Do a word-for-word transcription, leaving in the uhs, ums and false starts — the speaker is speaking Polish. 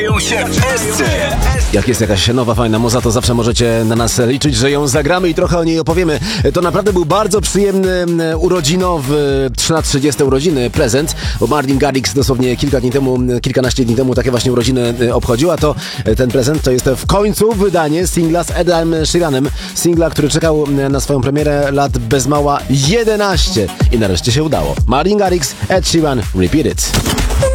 się w Esce. Jak jest jakaś nowa, fajna muza, to zawsze możecie na nas liczyć, że ją zagramy i trochę o niej opowiemy. To naprawdę był bardzo przyjemny urodzinowy, na trzydzieste urodziny prezent, bo Martin Garrix dosłownie kilka dni temu, kilkanaście dni temu takie właśnie urodziny obchodził, a to ten prezent to jest w końcu wydanie singla z Edem Sheeranem. Singla, który czekał na swoją premierę lat bez mała jedenaście i nareszcie się udało. Martin Garrix, Ed Sheeran, Repeat It.